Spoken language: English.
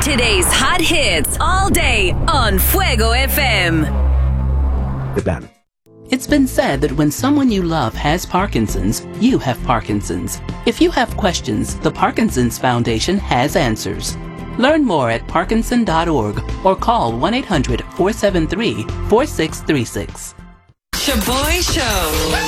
Today's hot hits all day on Fuego FM. The plan. It's been said that when someone you love has Parkinson's, you have Parkinson's. If you have questions, the Parkinson's Foundation has answers. Learn more at parkinson.org or call 1-800-473-4636. Shaboy Show.